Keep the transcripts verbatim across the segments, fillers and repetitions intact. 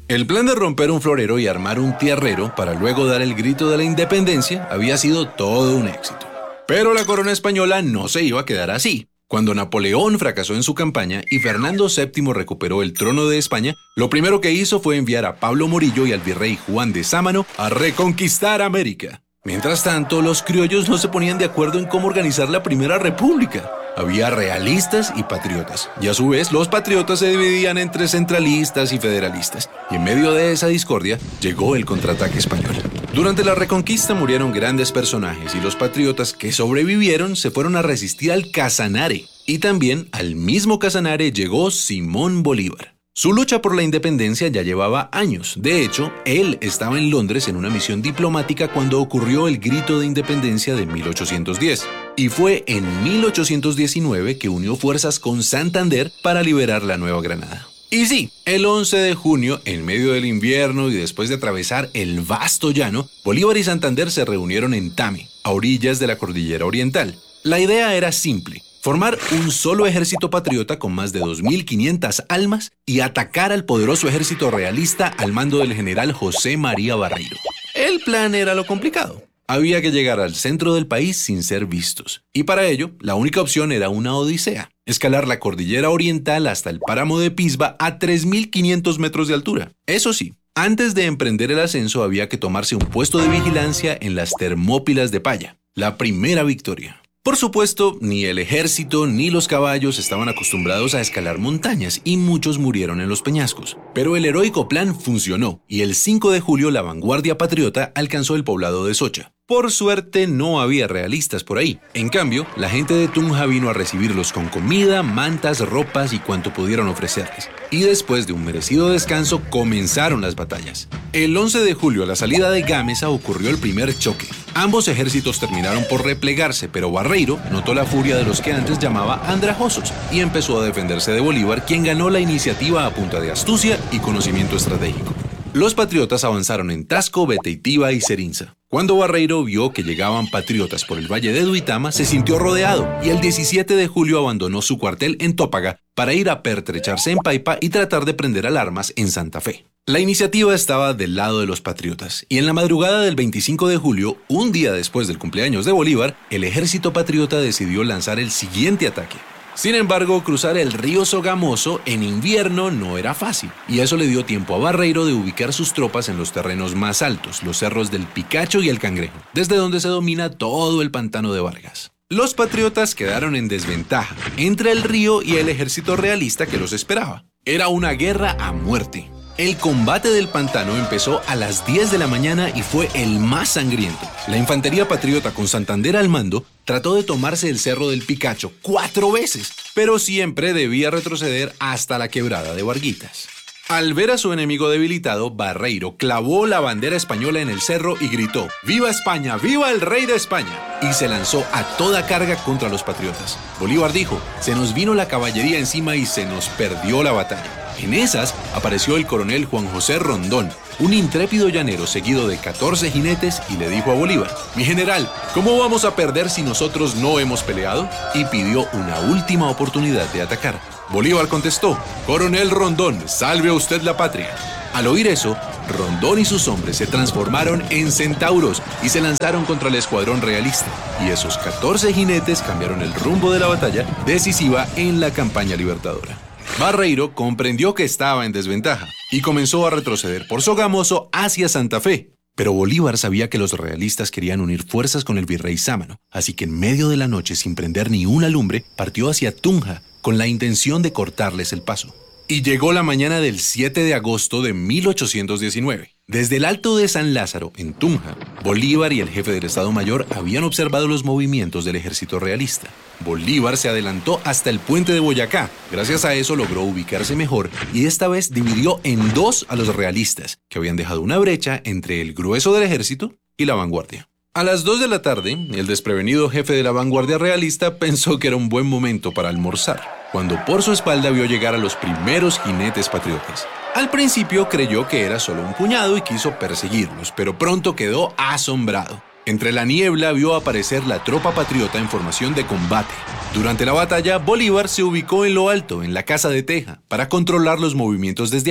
El plan de romper un florero y armar un tierrero para luego dar el grito de la independencia había sido todo un éxito. Pero la corona española no se iba a quedar así. Cuando Napoleón fracasó en su campaña y Fernando séptimo recuperó el trono de España, lo primero que hizo fue enviar a Pablo Morillo y al virrey Juan de Sámano a reconquistar América. Mientras tanto, los criollos no se ponían de acuerdo en cómo organizar la Primera República. Había realistas y patriotas, y a su vez los patriotas se dividían entre centralistas y federalistas, y en medio de esa discordia llegó el contraataque español. Durante la Reconquista murieron grandes personajes y los patriotas que sobrevivieron se fueron a resistir al Casanare, y también al mismo Casanare llegó Simón Bolívar. Su lucha por la independencia ya llevaba años. De hecho, él estaba en Londres en una misión diplomática cuando ocurrió el Grito de Independencia de mil ochocientos diez. Y fue en mil ochocientos diecinueve que unió fuerzas con Santander para liberar la Nueva Granada. Y sí, el once de junio, en medio del invierno y después de atravesar el vasto llano, Bolívar y Santander se reunieron en Tame, a orillas de la Cordillera Oriental. La idea era simple: formar un solo ejército patriota con más de dos mil quinientas almas y atacar al poderoso ejército realista al mando del general José María Barreiro. El plan era lo complicado. Había que llegar al centro del país sin ser vistos. Y para ello, la única opción era una odisea: escalar la Cordillera Oriental hasta el páramo de Pisba a tres mil quinientos metros de altura. Eso sí, antes de emprender el ascenso había que tomarse un puesto de vigilancia en las Termópilas de Paya, la primera victoria. Por supuesto, ni el ejército ni los caballos estaban acostumbrados a escalar montañas y muchos murieron en los peñascos. Pero el heroico plan funcionó y el cinco de julio la vanguardia patriota alcanzó el poblado de Socha. Por suerte no había realistas por ahí. En cambio, la gente de Tunja vino a recibirlos con comida, mantas, ropas y cuanto pudieron ofrecerles. Y después de un merecido descanso comenzaron las batallas. El once de julio, a la salida de Gámeza, ocurrió el primer choque. Ambos ejércitos terminaron por replegarse, pero Barreiro notó la furia de los que antes llamaba andrajosos y empezó a defenderse de Bolívar, quien ganó la iniciativa a punta de astucia y conocimiento estratégico. Los patriotas avanzaron en Tasco, Beteitiva y Serinza. Cuando Barreiro vio que llegaban patriotas por el valle de Duitama, se sintió rodeado y el diecisiete de julio abandonó su cuartel en Tópaga para ir a pertrecharse en Paipa y tratar de prender alarmas en Santa Fe. La iniciativa estaba del lado de los patriotas, y en la madrugada del veinticinco de julio, un día después del cumpleaños de Bolívar, el ejército patriota decidió lanzar el siguiente ataque. Sin embargo, cruzar el río Sogamoso en invierno no era fácil, y eso le dio tiempo a Barreiro de ubicar sus tropas en los terrenos más altos, los cerros del Picacho y el Cangrejo, desde donde se domina todo el pantano de Vargas. Los patriotas quedaron en desventaja entre el río y el ejército realista que los esperaba. Era una guerra a muerte. El combate del pantano empezó a las diez de la mañana y fue el más sangriento. La infantería patriota con Santander al mando trató de tomarse el cerro del Picacho cuatro veces, pero siempre debía retroceder hasta la quebrada de Varguitas. Al ver a su enemigo debilitado, Barreiro clavó la bandera española en el cerro y gritó: ¡Viva España! ¡Viva el rey de España! Y se lanzó a toda carga contra los patriotas. Bolívar dijo: se nos vino la caballería encima y se nos perdió la batalla. En esas apareció el coronel Juan José Rondón, un intrépido llanero seguido de catorce jinetes, y le dijo a Bolívar: mi general, ¿cómo vamos a perder si nosotros no hemos peleado? Y pidió una última oportunidad de atacar. Bolívar contestó: coronel Rondón, salve a usted la patria. Al oír eso, Rondón y sus hombres se transformaron en centauros y se lanzaron contra el escuadrón realista. Y esos catorce jinetes cambiaron el rumbo de la batalla decisiva en la campaña libertadora. Barreiro comprendió que estaba en desventaja y comenzó a retroceder por Sogamoso hacia Santa Fe. Pero Bolívar sabía que los realistas querían unir fuerzas con el virrey Sámano, así que en medio de la noche, sin prender ni una lumbre, partió hacia Tunja con la intención de cortarles el paso. Y llegó la mañana del siete de agosto de mil ochocientos diecinueve. Desde el Alto de San Lázaro, en Tunja, Bolívar y el jefe del Estado Mayor habían observado los movimientos del ejército realista. Bolívar se adelantó hasta el puente de Boyacá. Gracias a eso logró ubicarse mejor y esta vez dividió en dos a los realistas, que habían dejado una brecha entre el grueso del ejército y la vanguardia. A las dos de la tarde, el desprevenido jefe de la vanguardia realista pensó que era un buen momento para almorzar, cuando por su espalda vio llegar a los primeros jinetes patriotas. Al principio creyó que era solo un puñado y quiso perseguirlos, pero pronto quedó asombrado. Entre la niebla vio aparecer la tropa patriota en formación de combate. Durante la batalla, Bolívar se ubicó en lo alto, en la Casa de Teja, para controlar los movimientos desde ahí,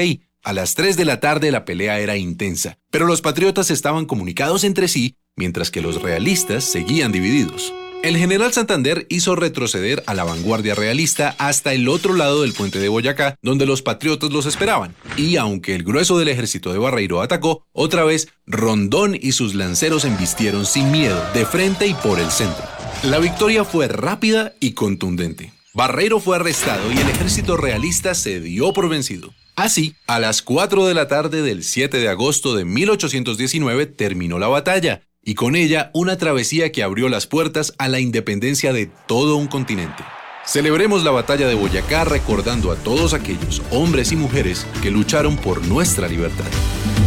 A las tres de la tarde la pelea era intensa, pero los patriotas estaban comunicados entre sí, mientras que los realistas seguían divididos. El general Santander hizo retroceder a la vanguardia realista hasta el otro lado del puente de Boyacá, donde los patriotas los esperaban. Y aunque el grueso del ejército de Barreiro atacó, otra vez Rondón y sus lanceros embistieron sin miedo, de frente y por el centro. La victoria fue rápida y contundente. Barreiro fue arrestado y el ejército realista se dio por vencido. Así, a las cuatro de la tarde del siete de agosto de mil ochocientos diecinueve terminó la batalla, y con ella una travesía que abrió las puertas a la independencia de todo un continente. Celebremos la batalla de Boyacá recordando a todos aquellos hombres y mujeres que lucharon por nuestra libertad.